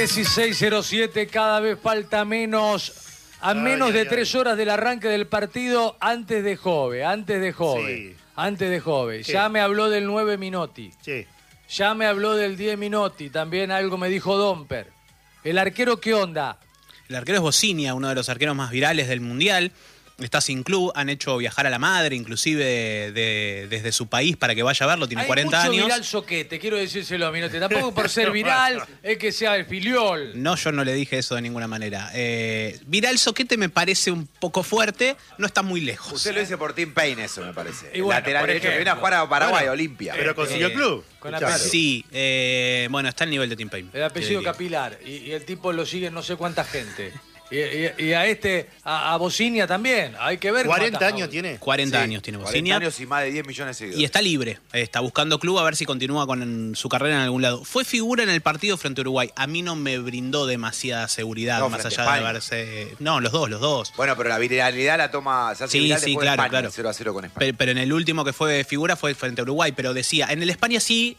16:07, cada vez falta menos, a menos de 3 horas del arranque del partido, antes de Jove. Sí. Ya me habló del 9 Minotti. Sí. Ya me habló del 10 Minotti. También algo me dijo Domper. ¿El arquero qué onda? El arquero es Bocinia, uno de los arqueros más virales del Mundial. Está sin club, han hecho viajar a la madre, inclusive desde su país para que vaya a verlo, tiene 40 Hay mucho años. viral Soquete, quiero decírselo a Minotti. Tampoco por ser viral es que sea el filiol. No, yo no le dije eso de ninguna manera. Viral Soquete me parece un poco fuerte, no está muy lejos. Usted lo dice por Tim Payne, eso me parece. Y bueno, lateral por derecho que ejemplo. viene a jugar a Paraguay, Olimpia. Pero consiguió el club. Con Escuchalo. apellido. Sí, bueno, está al nivel de Tim Payne. El apellido Diría. capilar. Y el tipo lo sigue no sé cuánta gente. Y a Bocinia también. Hay que ver. 40 años tiene. 40 años tiene 40 Bocinia. años y más de 10 millones de seguidores. Y está libre, está buscando club a ver si continúa con su carrera en algún lado. Fue figura en el partido frente a Uruguay. A mí no me brindó demasiada seguridad, No, más frente allá a de España. verse... No, los dos. Bueno, pero la viralidad la toma... Se hace Sí, viral sí, después de claro, España, claro. 0-0 con España. Pero en el último que fue figura fue frente a Uruguay, pero decía, en el España sí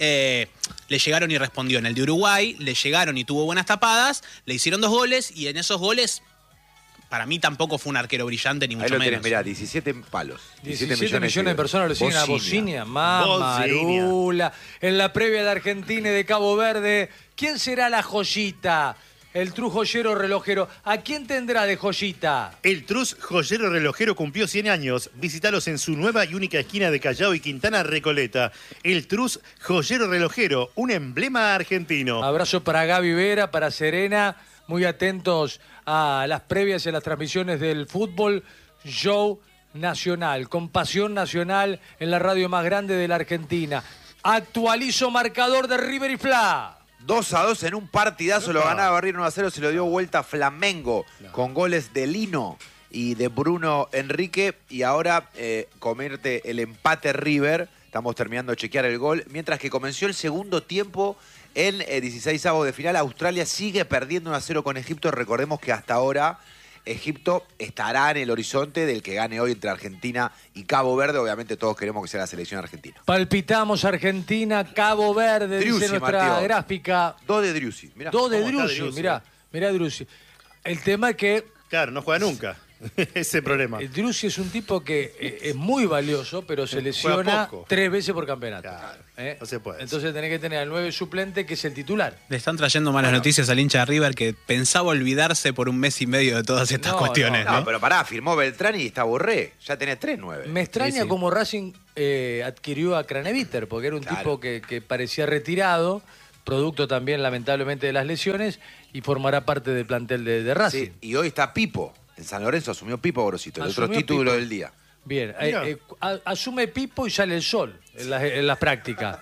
le llegaron y respondió. En el de Uruguay le llegaron y tuvo buenas tapadas, le hicieron 2 goles y en esos goles... Para mí tampoco fue un arquero brillante, ni Ahí mucho lo tenés, menos. mirá, 17 palos. 17 millones de personas lo siguen a Bocinia. Bocinia. Mamarula. En la previa de Argentina y de Cabo Verde, ¿quién será la joyita? El true joyero relojero. ¿A quién tendrá de joyita? El Trus Joyero Relojero cumplió 100 años. Visítalos en su nueva y única esquina de Callao y Quintana Recoleta. El Trus Joyero Relojero, un emblema argentino. Abrazo para Gaby Vera, para Serena. Muy atentos a las previas y a las transmisiones del fútbol. Show nacional, con pasión nacional en la radio más grande de la Argentina. Actualizo marcador de River y Fla. 2-2 en un partidazo, lo ganaba River 1-0, se lo dio vuelta Flamengo con goles de Lino y de Bruno Enrique. Y ahora convierte el empate River. Estamos terminando de chequear el gol. Mientras que comenzó el segundo tiempo en 16avos de final. Australia sigue perdiendo 1-0 con Egipto. Recordemos que hasta ahora Egipto estará en el horizonte del que gane hoy entre Argentina y Cabo Verde. Obviamente todos queremos que sea la selección argentina. Palpitamos Argentina, Cabo Verde, Driussi, dice nuestra Mateo. gráfica. 2 de Driussi. Mirá. 2 de ¿Cómo está Driussi, Driussi? mirá Driussi. El tema es que Claro, no juega nunca. Ese es el problema. el Driussi es un tipo que es muy valioso, pero se Juega lesiona poco. 3 veces por campeonato. Claro, no se puede. Entonces tenés que tener al 9 suplente, que es el titular. Le están trayendo malas noticias al hincha de River que pensaba olvidarse por un mes y medio de todas estas No, cuestiones, No, ¿no? pero pará, firmó Beltrán y está Borré. Ya tenés 3-9. Me extraña sí. cómo Racing adquirió a Craneviter, porque era un Claro. tipo que parecía retirado, producto también lamentablemente de las lesiones, y formará parte del plantel de Racing. Sí, y hoy está Pipo. En San Lorenzo asumió Pipo Gorosito, el otro Asumió título Pipo. del día. Bien, Mira. asume Pipo y sale el sol en las prácticas.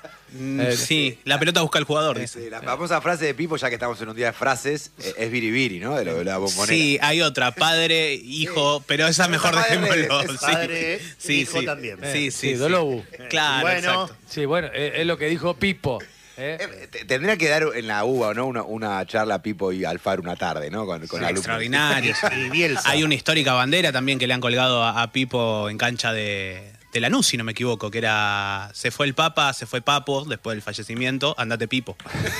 Sí, la pelota busca al jugador, dice. La famosa frase de Pipo, ya que estamos en un día de frases, es biribiri, ¿no? De lo de la bombonera. Sí, hay otra, padre, hijo, pero esa mejor Esa madre dejémoslo. es padre, hijo también. Sí, Dolobu. Claro, Bueno. exacto. Sí, bueno, es lo que dijo Pipo. Tendría que dar en la UBA, ¿no? Una charla a Pipo y Alfaro una tarde, ¿no? Con alumnos. Extraordinario. Y Bielsa. Hay una histórica bandera también que le han colgado a Pipo en cancha de Lanús, si no me equivoco, que era se fue el Papa, se fue Papo después del fallecimiento, andate Pipo.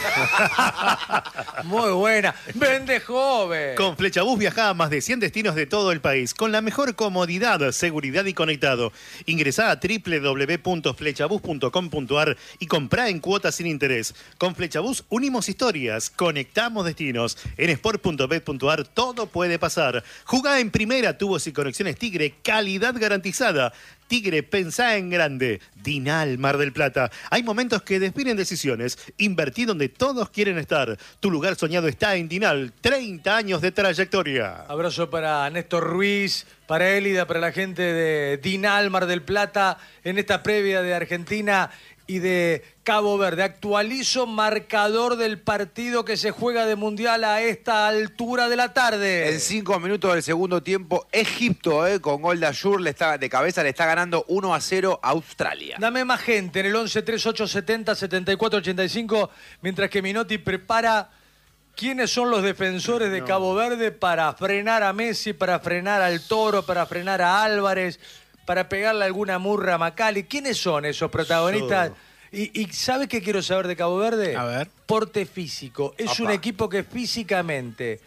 Muy buena. Vende joven. Con Flechabús viajá a más de 100 destinos de todo el país, con la mejor comodidad, seguridad y conectado. Ingresá a www.flechabús.com.ar y comprá en cuotas sin interés. Con Flechabús unimos historias, conectamos destinos. En sport.bet.ar todo puede pasar. Jugá en primera, tubos y conexiones Tigre, calidad garantizada. Tigre, pensá en grande. Dinal, Mar del Plata. Hay momentos que definen decisiones. Invertí donde todos quieren estar. Tu lugar soñado está en Dinal. 30 años de trayectoria. Abrazo para Néstor Ruiz, para Élida, para la gente de Dinal, Mar del Plata, en esta previa de Argentina y de Cabo Verde. Actualizo marcador del partido que se juega de Mundial a esta altura de la tarde. En 5 minutos del segundo tiempo, Egipto, con gol de Ayur, de cabeza le está ganando 1-0 a Australia. Dame más gente en el 11 38 70 74 85, mientras que Minotti prepara quiénes son los defensores de Cabo Verde para frenar a Messi, para frenar al Toro, para frenar a Álvarez, para pegarle alguna murra a Macali. ¿Quiénes son esos protagonistas ¿Y sabes qué quiero saber de Cabo Verde? A ver. Porte físico. Es un Apa. equipo que físicamente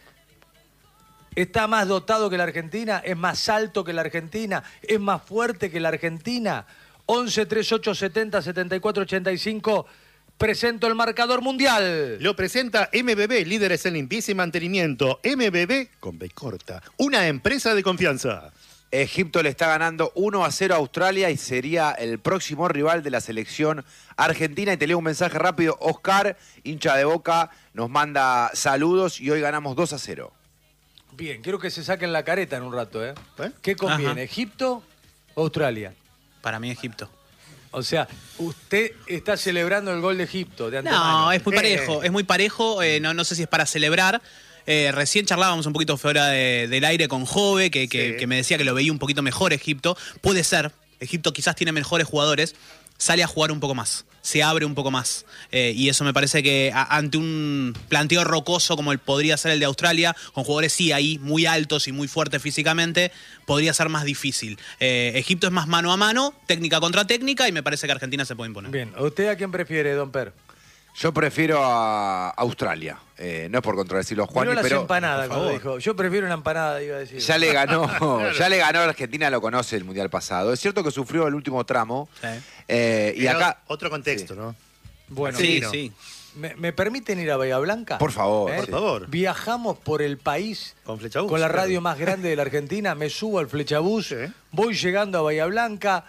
está más dotado que la Argentina, es más alto que la Argentina, es más fuerte que la Argentina. 11 38 70 74 85. Presento el marcador mundial. Lo presenta MBB, líderes en limpieza y mantenimiento. MBB con B corta, una empresa de confianza. Egipto le está ganando 1-0 a Australia y sería el próximo rival de la selección argentina. Y te leo un mensaje rápido. Oscar, hincha de Boca, nos manda saludos y hoy ganamos 2-0. Bien, quiero que se saquen la careta en un rato, ¿eh? ¿Eh? ¿Qué conviene, Ajá. Egipto o Australia? Para mí Egipto. O sea, usted está celebrando el gol de Egipto de antemano. No, es muy parejo, es muy parejo. No sé si es para celebrar. Recién charlábamos un poquito fuera del aire con Jove, que me decía que lo veía un poquito mejor Egipto. Puede ser, Egipto quizás tiene mejores jugadores, sale a jugar un poco más, se abre un poco más. Y eso me parece que ante un planteo rocoso como podría ser el de Australia, con jugadores sí ahí muy altos y muy fuertes físicamente, podría ser más difícil. Egipto es más mano a mano, técnica contra técnica, y me parece que Argentina se puede imponer. Bien, ¿usted a quién prefiere, don Per? Yo prefiero a Australia. No es por contradecirlo, Juan, Miró las pero empanadas por cuando favor. dijo. Yo prefiero una empanada, iba a decir. ya le ganó a Argentina, lo conoce el Mundial pasado. Es cierto que sufrió el último tramo. Sí. Y Era acá, otro contexto, ¿no? Bueno, Sí, no. sí. ¿Me permiten ir a Bahía Blanca? por favor. Por favor. Viajamos por el país Con Flechabús. con la claro. radio más grande de la Argentina, me subo al Flechabús, Sí. voy llegando a Bahía Blanca,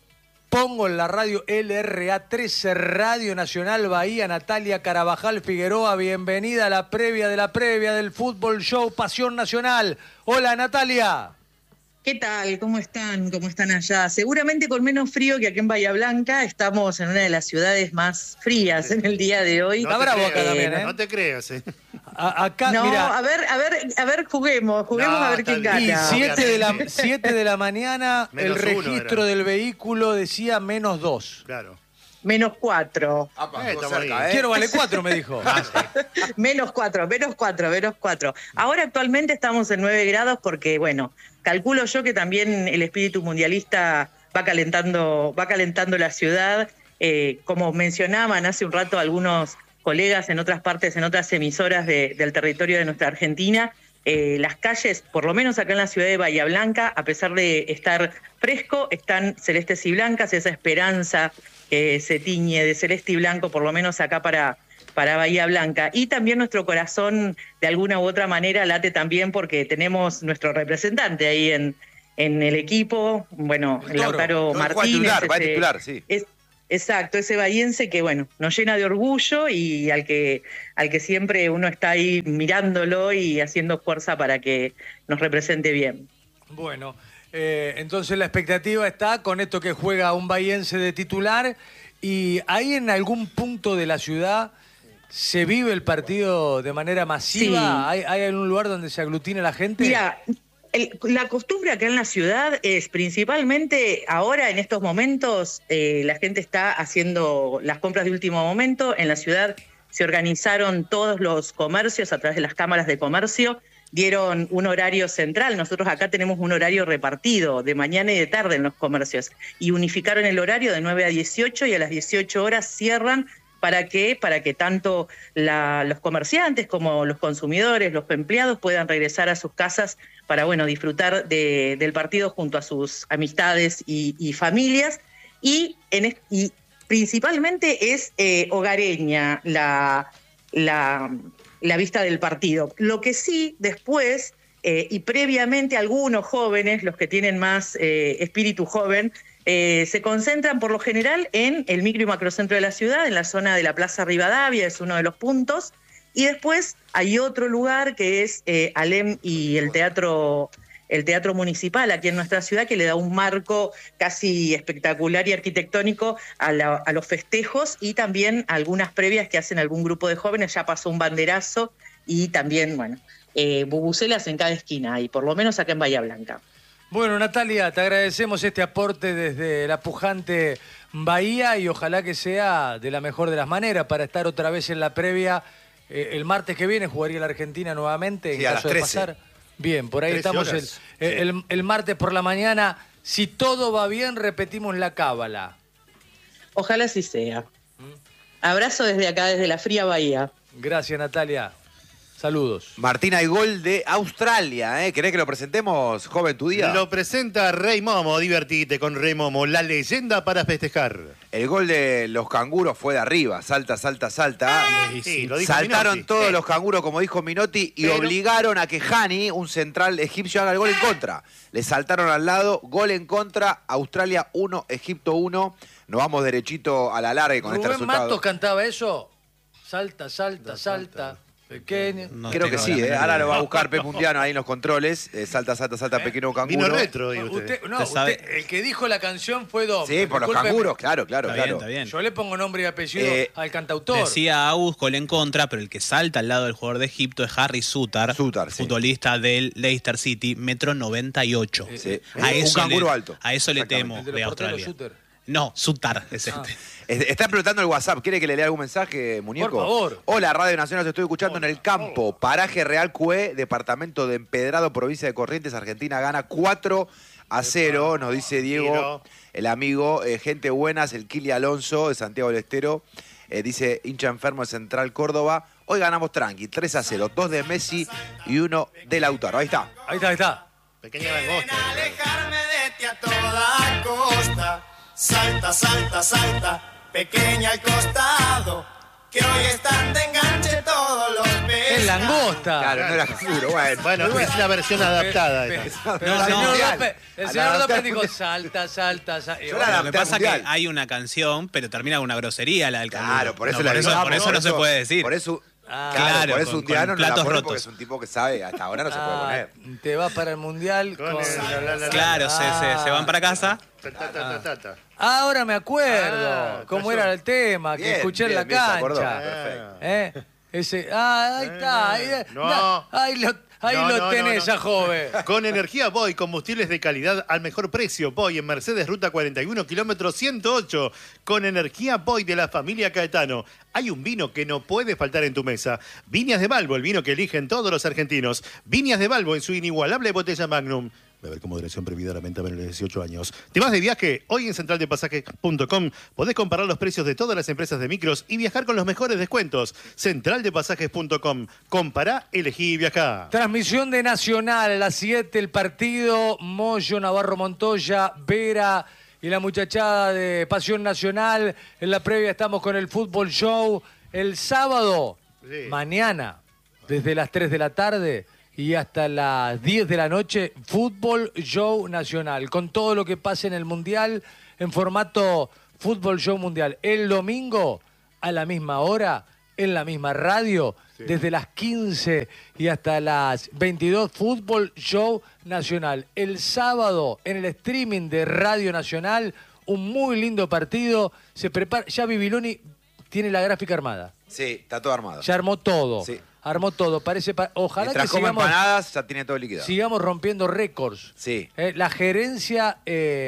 pongo en la radio LRA 13 Radio Nacional Bahía, Natalia Carabajal Figueroa, bienvenida a la previa del Fútbol Show Pasión Nacional. Hola Natalia. ¿Qué tal? ¿Cómo están? ¿Cómo están allá? Seguramente con menos frío que aquí en Bahía Blanca. Estamos en una de las ciudades más frías en el día de hoy. Está te bravo creas, acá también, ¿eh? No te creas, ¿eh? Acá, No, mira, a ver, juguemos No, a ver quién está bien. y gana. 7 de la mañana, el Menos uno registro era. del vehículo decía -2. Claro. -4. Apa, estuvo estamos cerca, ahí. Quiero vale 4, me dijo. -4. Ahora actualmente estamos en 9 grados porque, bueno, calculo yo que también el espíritu mundialista va calentando la ciudad. Como mencionaban hace un rato algunos colegas en otras partes, en otras emisoras del territorio de nuestra Argentina, las calles, por lo menos acá en la ciudad de Bahía Blanca, a pesar de estar fresco, están celestes y blancas, esa esperanza se tiñe de celeste y blanco, por lo menos acá para Bahía Blanca. Y también nuestro corazón, de alguna u otra manera, late también porque tenemos nuestro representante ahí en el equipo, bueno, El Toro. Lautaro No, va a Martínez. titular, sí. Exacto, ese bahiense que, bueno, nos llena de orgullo y al que siempre uno está ahí mirándolo y haciendo fuerza para que nos represente bien. Bueno, entonces la expectativa está con esto que juega un bahiense de titular y ahí en algún punto de la ciudad se vive el partido de manera masiva. Sí. ¿Hay algún lugar donde se aglutina la gente? Mira, la costumbre acá en la ciudad es principalmente ahora, en estos momentos, la gente está haciendo las compras de último momento. En la ciudad se organizaron todos los comercios a través de las cámaras de comercio, dieron un horario central. Nosotros acá tenemos un horario repartido de mañana y de tarde en los comercios y unificaron el horario de 9 a 18 y a las 18 horas cierran. ¿Para qué? Para que tanto los comerciantes como los consumidores, los empleados puedan regresar a sus casas para, bueno, disfrutar del partido junto a sus amistades y familias. Y principalmente es hogareña la vista del partido. Lo que sí, después y previamente, algunos jóvenes, los que tienen más espíritu joven, se concentran por lo general en el micro y macrocentro de la ciudad, en la zona de la Plaza Rivadavia, es uno de los puntos, y después hay otro lugar que es Alem y el Teatro Municipal aquí en nuestra ciudad, que le da un marco casi espectacular y arquitectónico a los festejos y también algunas previas que hacen algún grupo de jóvenes. Ya pasó un banderazo y también, bueno, bubucelas en cada esquina, y por lo menos acá en Bahía Blanca. Bueno, Natalia, te agradecemos este aporte desde la pujante Bahía y ojalá que sea de la mejor de las maneras para estar otra vez en la previa. El martes que viene jugaría la Argentina nuevamente Sí, en a caso las de 13. pasar. Bien, por ahí 13 estamos horas. el martes por la mañana. Si todo va bien, repetimos la cábala. Ojalá así sea. Abrazo desde acá, desde la fría Bahía. Gracias, Natalia. Saludos. Martina, hay gol de Australia, ¿eh? ¿Querés que lo presentemos, joven, tu día? Lo presenta Rey Momo. Divertite con Rey Momo, la leyenda para festejar. El gol de los canguros fue de arriba. Salta, salta, salta. Sí, lo dijo Saltaron Minotti. todos los canguros, como dijo Minotti, y Pero- obligaron a que Hani, un central egipcio, haga el gol en contra. Le saltaron al lado, gol en contra, Australia 1, Egipto 1. Nos vamos derechito a la larga con este ¿Rubén resultado. Matos cantaba eso? Salta, salta, salta. Pequeño. No Creo que tengo sí, la menor ahora idea. lo va a buscar Pep Mundiano ahí en los controles. Salta, salta, salta, pequeño canguro. Vino retro, digo usted. No, Usted sabe- el que dijo la canción fue Dom. Sí, por los Discúlpeme. canguros, claro, claro, Está bien, claro. está bien. Yo le pongo nombre y apellido al cantautor. Decía Agus, gol en contra, pero el que salta al lado del jugador de Egipto es Harry Sutar, Sutar, sí. futbolista del Leicester City, metro 98. Sí. A Un eso canguro le- alto. A eso le Exactamente. temo El de de los porteros, Australia. Suter. No, Sutar es Ah. Está explotando el WhatsApp. ¿Quiere que le lea algún mensaje, muñeco? Por favor. Hola, Radio Nacional, os estoy escuchando en el campo. Paraje Real QE, departamento de Empedrado, provincia de Corrientes, Argentina, gana 4-0, nos dice Diego, Tiro. el amigo. Gente buenas, el Kili Alonso de Santiago del Estero. Dice hincha enfermo de Central Córdoba. Hoy ganamos tranqui, 3-0. 2 de Messi y 1 de Lautaro. Ahí está. Ahí está, ahí está. Pequeña langosta. Alejarme de ti a toda costa. Salta, salta, salta, pequeña al costado. Que hoy están de enganche todos los peces. Es langosta. Claro, no era canguro. Bueno, es la versión adaptada. esta. Pero No, el señor no. López, el A la señor adaptada López dijo mundial. salta, salta, salta. Y Yo la bueno, Lo que adapté al pasa es mundial. que hay una canción, pero termina con una grosería la del canguro. Claro, por eso No, la por eso, avisamos, por eso no se puede decir. Por eso, Ah, claro, por eso con- un diano con no la platos pone rotos. porque es un tipo que sabe, hasta ahora no se puede poner. te vas para el mundial Con con... el- Claro, se van para casa. Ta, ta, ta, ta, ta. Ahora me acuerdo Ah, cómo cayó. era el tema, que Bien, escuché en bien, la bien, se acordó. cancha. Perfecto. Ese, ahí está. No. Ahí No, lo no, tenés, no. ya joven. Con energía Boy, combustibles de calidad al mejor precio. Boy en Mercedes, ruta 41, kilómetro 108. Con energía Boy de la familia Caetano. Hay un vino que no puede faltar en tu mesa. Viñas de Balbo, el vino que eligen todos los argentinos. Viñas de Balbo en su inigualable botella Magnum. Beber con moderación, prohibida la venta menores de 18 años. ¿Te vas de viaje? Hoy en centraldepasajes.com podés comparar los precios de todas las empresas de micros y viajar con los mejores descuentos. Centraldepasajes.com. Compará, elegí y viajá. Transmisión de Nacional a las 7, el partido Moyo, Navarro Montoya, Vera y la muchachada de Pasión Nacional. En la previa estamos con el Fútbol Show. El sábado, Sí. mañana, desde las 3 de la tarde y hasta las 10 de la noche, Fútbol Show Nacional, con todo lo que pase en el Mundial en formato Fútbol Show Mundial. El domingo, a la misma hora, en la misma radio, desde las 15 y hasta las 22, Fútbol Show Nacional. El sábado, en el streaming de Radio Nacional, un muy lindo partido. Se prepara, ya Bibiloni tiene la gráfica armada. Sí, está todo armado. Ya armó todo. Sí. Armó todo. Parece ojalá Mientras que come sigamos, empanadas, ya tiene todo liquidado. sigamos rompiendo récords. Sí. La gerencia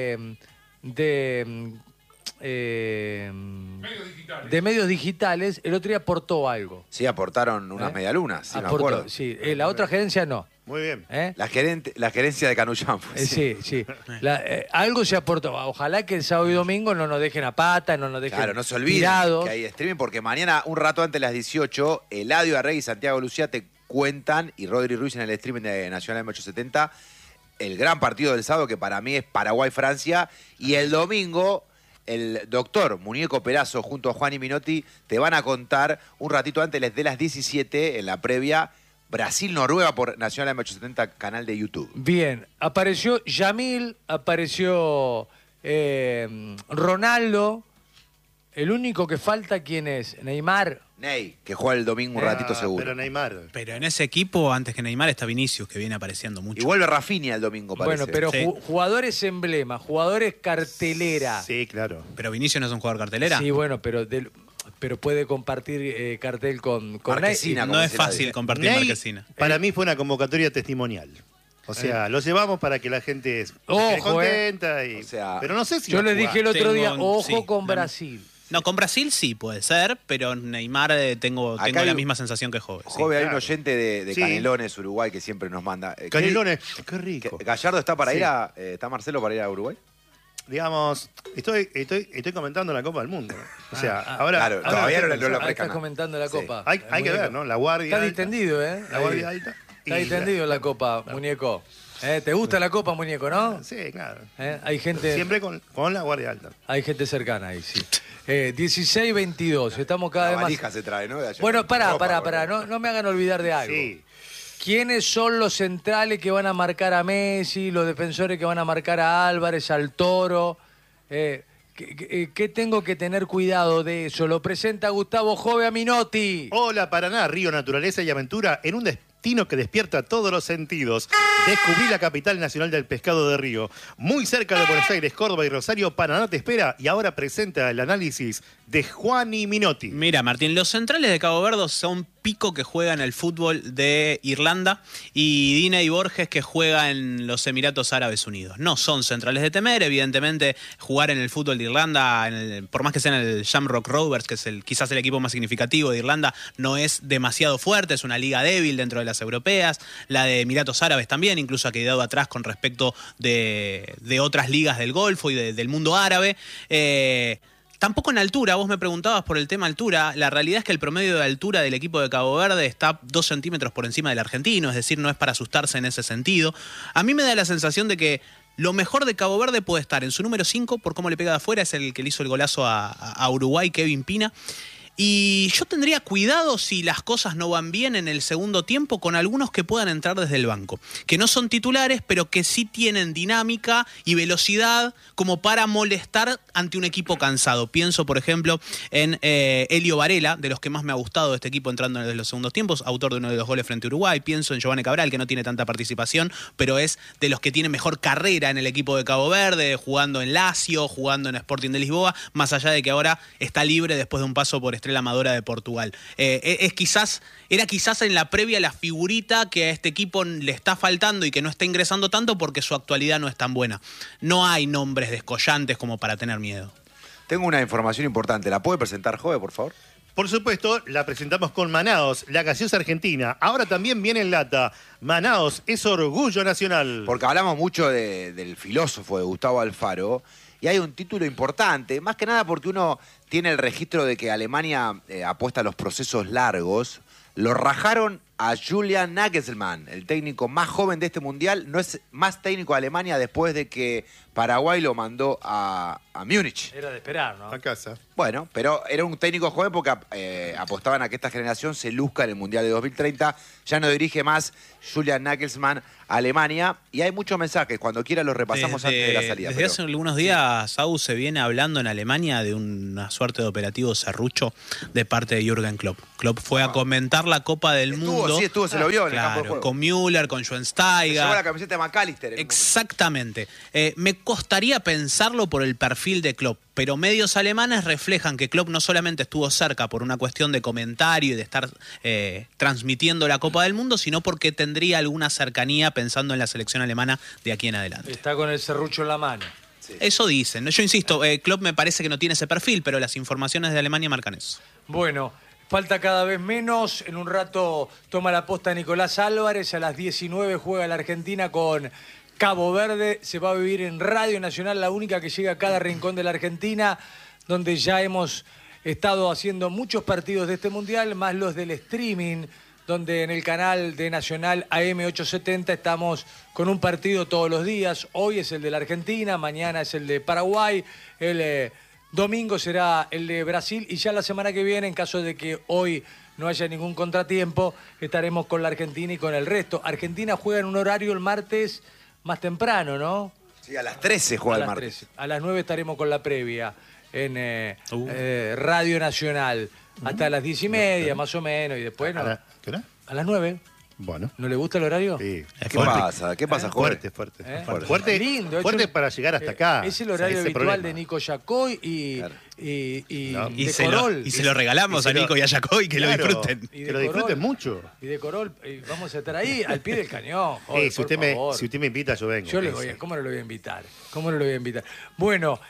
de medios digitales el otro día aportó algo. Sí, aportaron unas ¿Eh? medialunas, sí, me Aportó, acuerdo. sí. La otra gerencia no. Muy bien. ¿Eh? La gerencia de Canullán. Fue, Sí, sí. Algo se aportó. Ojalá que el sábado y domingo no nos dejen a pata, no nos dejen Claro, no se olviden tirados. que hay streaming porque mañana, un rato antes de las 18, Eladio Arrey y Santiago Lucía te cuentan, y Rodri Ruiz en el streaming de Nacional M870, el gran partido del sábado que para mí es Paraguay-Francia, y el domingo el doctor Muñeco Perazo junto a Juan y Minotti te van a contar un ratito antes de las 17 en la previa Brasil-Noruega por Nacional M870 canal de YouTube. Bien, apareció Yamil, apareció Ronaldo. El único que falta, ¿quién es? Neymar. Ney, que juega el domingo un ratito seguro. Pero Neymar. Pero en ese equipo, antes que Neymar, está Vinicius, que viene apareciendo mucho. Y vuelve Rafinha el domingo, parece. Bueno, pero Sí. jugadores emblema, jugadores cartelera. Sí, claro. Pero Vinicius no es un jugador cartelera. Sí, bueno, pero puede compartir cartel con Marquesina, Ney. No como es dice fácil nadie. compartir Ney, marquesina. para mí fue una convocatoria testimonial. O sea, lo llevamos para que la gente esté Ojo, contenta. Y, O sea, pero no sé si Yo va a les jugar. dije el otro Tengo día, un- ojo sí, con no- Brasil. No, con Brasil sí puede ser, pero Neymar tengo Acá hay la un- misma sensación que Jove. sí. Jove, hay un claro. oyente de Sí. Canelones, Uruguay, que siempre nos manda. Canelones, qué rico. ¿Gallardo está para Sí. ir a. ¿Está Marcelo para ir a Uruguay? digamos, estoy comentando la Copa del Mundo. O sea, ahora... Claro, todavía no lo Estás pescan. comentando la Sí. Copa. Hay que ver, ¿no? La guardia Está alta. distendido, ¿eh? La guardia alta. Está y distendido la Copa, muñeco. ¿Te gusta la Copa, muñeco, no? Sí, claro. Hay gente... Siempre con la guardia alta. Hay gente cercana ahí, sí. 16-22, estamos cada La vez más... valija se trae, ¿no? De allá. Bueno, pará, Ropa, no me hagan olvidar de algo. Sí. ¿Quiénes son los centrales que van a marcar a Messi, los defensores que van a marcar a Álvarez, al Toro? ¿Qué tengo que tener cuidado de eso? Lo presenta Gustavo Jove a Minotti. Hola Paraná, río, naturaleza y aventura en un destino que despierta todos los sentidos. Descubrí la capital nacional del pescado de río. Muy cerca de Buenos Aires, Córdoba y Rosario, Paraná te espera y ahora presenta el análisis de Juani Minotti. Mira, Martín, los centrales de Cabo Verde son Pico, que juega en el fútbol de Irlanda, y Dina y Borges, que juega en los Emiratos Árabes Unidos. No son centrales de temer, evidentemente jugar en el fútbol de Irlanda, por más que sea en el Shamrock Rovers, que es quizás el equipo más significativo de Irlanda, no es demasiado fuerte, es una liga débil dentro de las europeas. La de Emiratos Árabes también, incluso ha quedado atrás con respecto de otras ligas del Golfo y del mundo árabe. Tampoco en altura, vos me preguntabas por el tema altura, la realidad es que el promedio de altura del equipo de Cabo Verde está 2 centímetros por encima del argentino, es decir, no es para asustarse en ese sentido. A mí me da la sensación de que lo mejor de Cabo Verde puede estar en su número 5, por cómo le pega de afuera, es el que le hizo el golazo a Uruguay, Kevin Pina. Y yo tendría cuidado si las cosas no van bien en el segundo tiempo con algunos que puedan entrar desde el banco, que no son titulares, pero que sí tienen dinámica y velocidad como para molestar ante un equipo cansado. Pienso, por ejemplo, en Elio Varela, de los que más me ha gustado de este equipo entrando desde los segundos tiempos, autor de uno de los goles frente a Uruguay. Pienso en Giovanni Cabral, que no tiene tanta participación, pero es de los que tiene mejor carrera en el equipo de Cabo Verde, jugando en Lazio, jugando en Sporting de Lisboa, más allá de que ahora está libre después de un paso por Estrella Amadora de Portugal. Era quizás en la previa la figurita que a este equipo le está faltando y que no está ingresando tanto porque su actualidad no es tan buena. No hay nombres descollantes como para tener miedo. Tengo una información importante. ¿La puede presentar, Jove, por favor? Por supuesto, la presentamos con Manaos, la gaseosa argentina. Ahora también viene en lata. Manaos es orgullo nacional. Porque hablamos mucho del filósofo de Gustavo Alfaro y hay un título importante, más que nada porque uno tiene el registro de que Alemania apuesta a los procesos largos. Lo rajaron a Julian Nagelsmann, el técnico más joven de este mundial. No es más técnico de Alemania después de que Paraguay lo mandó a Múnich. Era de esperar, ¿no? A casa. Bueno, pero era un técnico joven porque apostaban a que esta generación se luzca en el Mundial de 2030. Ya no dirige más Julian Nagelsmann a Alemania. Y hay muchos mensajes. Cuando quiera los repasamos antes de la salida. Desde hace algunos días, Sau, se viene hablando en Alemania de una suerte de operativo serrucho de parte de Jürgen Klopp. Klopp fue a comentar la Copa del Mundo. Sí, estuvo, se lo vio en el campo de Claro, juego. con Müller, con Se llevó la Schweinsteiger. camiseta de McAllister. en un Exactamente. Me costaría pensarlo por el perfil de Klopp, pero medios alemanes reflejan que Klopp no solamente estuvo cerca por una cuestión de comentario y de estar transmitiendo la Copa del Mundo, sino porque tendría alguna cercanía pensando en la selección alemana de aquí en adelante. Está con el serrucho en la mano. Eso dicen. Yo insisto, Klopp me parece que no tiene ese perfil, pero las informaciones de Alemania marcan eso. Bueno, falta cada vez menos. En un rato toma la posta Nicolás Álvarez. A las 19 juega la Argentina con Cabo Verde. Se va a vivir en Radio Nacional, la única que llega a cada rincón de la Argentina, donde ya hemos estado haciendo muchos partidos de este Mundial, más los del streaming, donde en el canal de Nacional AM870 estamos con un partido todos los días. Hoy es el de la Argentina, mañana es el de Paraguay, el domingo será el de Brasil y ya la semana que viene, en caso de que hoy no haya ningún contratiempo, estaremos con la Argentina y con el resto. Argentina juega en un horario el martes más temprano, ¿no? Sí, a las 13 juega A el las martes. 13. A las 9 estaremos con la previa en Radio Nacional. Hasta las 10:30, más o menos, y después no. ¿Qué hora? A las 9. Bueno. ¿No le gusta el horario? Sí. ¿Qué pasa? ¿Qué pasa, Jove? Fuerte. ¿Eh? Fuerte, Lindo, fuerte hecho- para llegar hasta acá. Es el horario Ese habitual problema. de Nico Yacoy y Claro. No. Y de se, Corol. y se lo regalamos y a se lo- Nico y a Jacoy, que Claro. lo disfruten. Y de Que lo disfruten Corol. mucho. Y de Corol, vamos a estar ahí, al pie del cañón. Joder, Si por favor. usted me invita, yo vengo. Yo le voy ¿cómo no lo voy a invitar? ¿Cómo no lo voy a invitar? Bueno,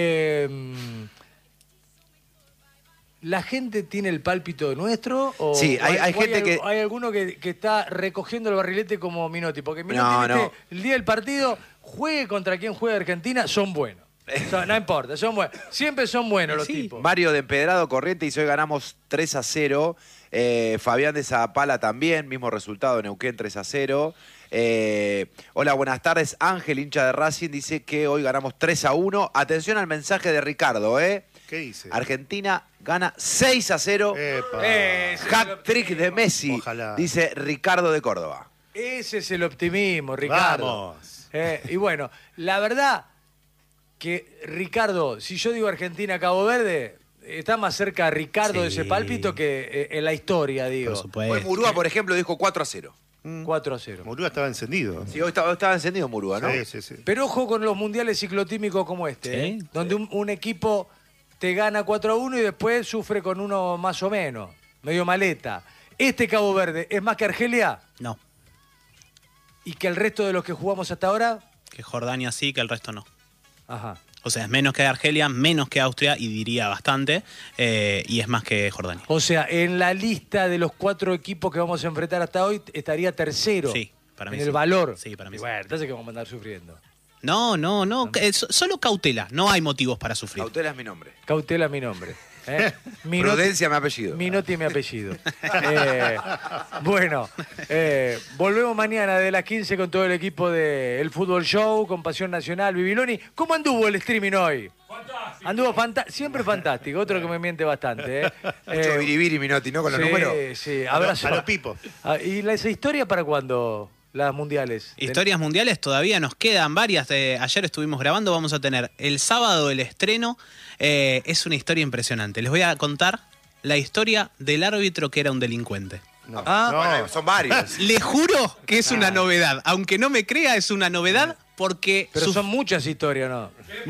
¿la gente tiene el pálpito nuestro? O, Sí, hay gente que- Hay alguno que está recogiendo el barrilete como Minotti, porque Minotti, No, viste, no. el día del partido, juegue contra quien juegue Argentina, son buenos. No importa, son buenos. Siempre son buenos los tipos. Mario de Empedrado Corriente dice: hoy ganamos 3-0. Fabián de Zapala también, mismo resultado, Neuquén 3-0. Hola, buenas tardes. Ángel, hincha de Racing, dice que hoy ganamos 3-1. Atención al mensaje de Ricardo, ¿Qué dice? Argentina gana 6-0. Hat-trick de Messi, Ojalá. dice Ricardo de Córdoba. Ese es el optimismo, Ricardo. Vamos. Y bueno, la verdad que, Ricardo, si yo digo Argentina-Cabo Verde, está más cerca Ricardo de ese pálpito que en la historia, digo. Por supuesto. Hoy Murúa, por ejemplo, dijo 4-0. 4-0. Murúa estaba encendido. Sí, hoy estaba encendido Murúa, ¿no? Sí. Pero ojo con los mundiales ciclotímicos como este, Sí. donde un equipo te gana 4-1 y después sufre con uno más o menos, medio maleta. ¿Este Cabo Verde es más que Argelia? No. ¿Y que el resto de los que jugamos hasta ahora? Que Jordania sí, que el resto no. Ajá. O sea, es menos que Argelia, menos que Austria, y diría bastante, y es más que Jordania. O sea, en la lista de los 4 equipos que vamos a enfrentar hasta hoy, estaría tercero. Sí, para mí en sí. el valor. Sí, para mí Y sí. bueno, entonces que vamos a andar sufriendo. No. Solo cautela, no hay motivos para sufrir. Cautela es mi nombre. Cautela mi nombre. Prudencia mi apellido. Minotti mi apellido. Bueno, volvemos mañana de las 15 con todo el equipo del Fútbol Show, con Pasión Nacional, Bibiloni. ¿Cómo anduvo el streaming hoy? Fantástico. Anduvo siempre fantástico, otro que me miente bastante. Mucho biribiri, Minotti, ¿no? Con los números. Sí, abrazo. A los pipos. ¿Y esa historia para cuándo? Las mundiales. Historias mundiales todavía nos quedan varias. Ayer estuvimos grabando, vamos a tener el sábado el estreno. Es una historia impresionante. Les voy a contar la historia del árbitro que era un delincuente. No. Bueno, son varios. Le juro que es una novedad. Aunque no me crea, es una novedad porque... Pero son muchas historias, ¿no?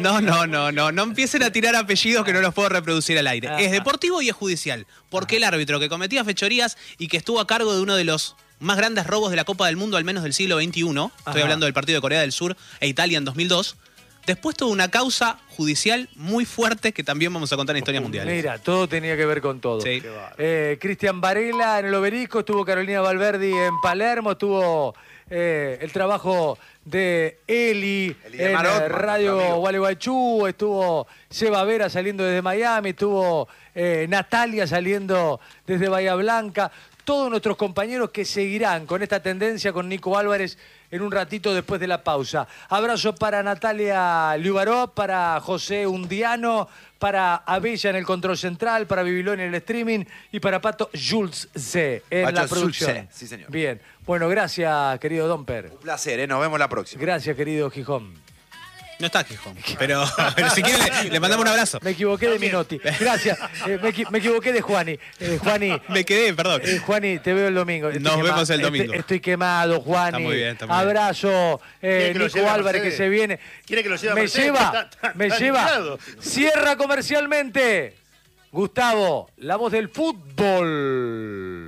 No empiecen a tirar apellidos que no los puedo reproducir al aire. Es deportivo y es judicial. Porque el árbitro que cometía fechorías y que estuvo a cargo de uno de los más grandes robos de la Copa del Mundo, al menos del siglo XXI, estoy hablando del partido de Corea del Sur e Italia en 2002, después tuvo una causa judicial muy fuerte que también vamos a contar en Historias Mundiales. Mira, todo tenía que ver con todo. Sí. Cristian Varela en el Obelisco, estuvo Carolina Valverdi en Palermo, estuvo el trabajo de Eli de en Marotman, Radio amigo. Gualeguaychú, estuvo Seba Vera saliendo desde Miami, estuvo Natalia saliendo desde Bahía Blanca. Todos nuestros compañeros que seguirán con esta tendencia con Nico Álvarez en un ratito después de la pausa. Abrazo para Natalia Liubaró, para José Undiano, para Abella en el control central, para Bibilón en el streaming y para Pato Jules C. en Pato la producción. Jules C, sí, señor. Bien. Bueno, gracias, querido Domper. Un placer, nos vemos la próxima. Gracias, querido Gijón. No está Gijón, pero si quieren le mandamos un abrazo. Me equivoqué de Minotti. Gracias. Me equivoqué de Juani. Juani. Me quedé, perdón. Juani, te veo el domingo. Nos vemos el domingo. Estoy quemado, Juani. Está muy bien, está muy bien. Abrazo, ¿Quiere que lo Nico lleve a Álvarez, que Mercedes? se viene. ¿Quiere que lo lleve a Me Mercedes? lleva, me Está lleva. liquidado. Cierra comercialmente. Gustavo, la voz del fútbol.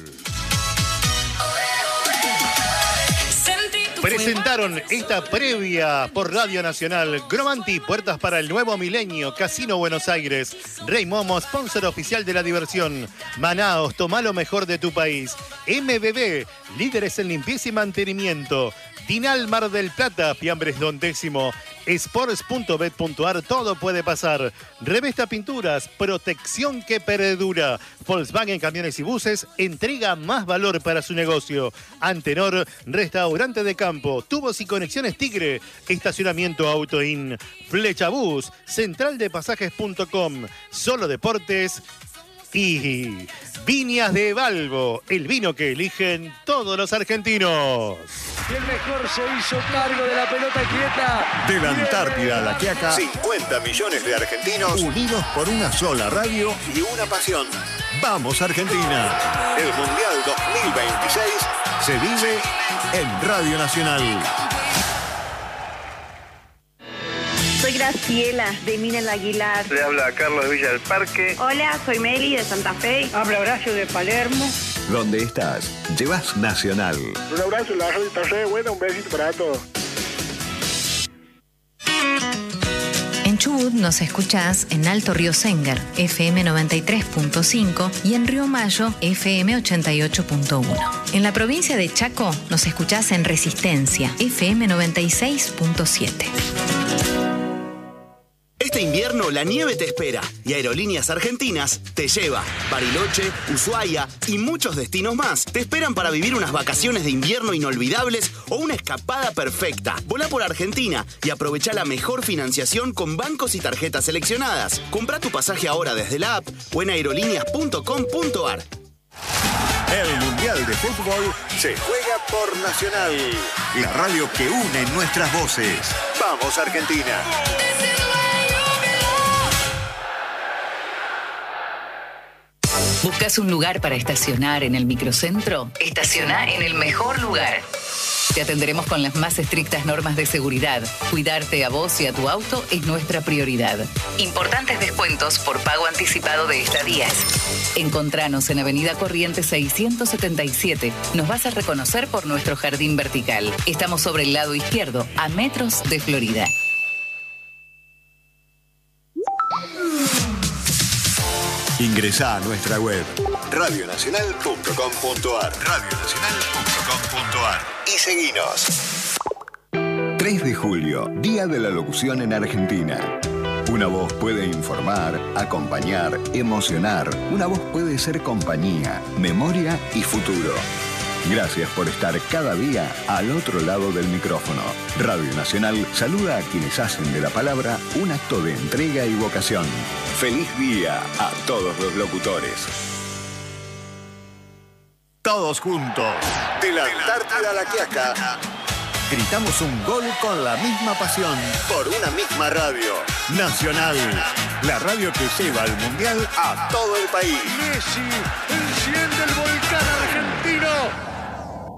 Presentaron esta previa por Radio Nacional. Gromanti, puertas para el nuevo milenio. Casino Buenos Aires. Rey Momo, sponsor oficial de la diversión. Manaos, toma lo mejor de tu país. MBB, líderes en limpieza y mantenimiento. Dinal Mar del Plata, Fiambres Don Décimo. Sports.bet.ar, todo puede pasar. Revesta Pinturas, protección que perdura. Volkswagen Camiones y Buses, entrega más valor para su negocio. Antenor, restaurante de campo. Tubos y conexiones Tigre. Estacionamiento Autoin. Flechabús, centraldepasajes.com. Solo Deportes. Y Viñas de Balbo, el vino que eligen todos los argentinos. Y el mejor se hizo cargo de la pelota quieta. De la Antártida a la Quiaca, 50 millones de argentinos unidos por una sola radio. y una pasión. ¡Vamos, Argentina! El Mundial 2026 Se vive en Radio Nacional. Soy Graciela, de Minel Aguilar. Le habla Carlos Villa del Parque. Hola, soy Meli, de Santa Fe. Habla Horacio de Palermo. Donde estás, llevas Nacional. Un abrazo, la radio está re buena, un besito para todos. En Chubut nos escuchás en Alto Río Senger, FM 93.5 y en Río Mayo, FM 88.1. En la provincia de Chaco nos escuchás en Resistencia, FM 96.7. Este invierno la nieve te espera y Aerolíneas Argentinas te lleva. Bariloche, Ushuaia y muchos destinos más te esperan para vivir unas vacaciones de invierno inolvidables o una escapada perfecta. Volá por Argentina y aprovecha la mejor financiación con bancos y tarjetas seleccionadas. Comprá tu pasaje ahora desde la app o en aerolíneas.com.ar. El Mundial de Fútbol se juega por Nacional. La radio que une nuestras voces. ¡Vamos, Argentina! ¿Buscas un lugar para estacionar en el microcentro? Estaciona en el mejor lugar. Te atenderemos con las más estrictas normas de seguridad. Cuidarte a vos y a tu auto es nuestra prioridad. Importantes descuentos por pago anticipado de estadías. Encontranos en Avenida Corrientes 677. Nos vas a reconocer por nuestro jardín vertical. Estamos sobre el lado izquierdo, a metros de Florida. Ingresá a nuestra web radionacional.com.ar radionacional.com.ar y seguinos. 3 de julio, Día de la Locución en Argentina. Una voz puede informar, acompañar, emocionar. Una voz puede ser compañía, memoria y futuro. Gracias por estar cada día al otro lado del micrófono. Radio Nacional saluda a quienes hacen de la palabra un acto de entrega y vocación. ¡Feliz día a todos los locutores! Todos juntos, de la Antártida a la Quiaca, gritamos un gol con la misma pasión, por una misma radio. Nacional, la radio que lleva al Mundial a todo el país. Messi, el 100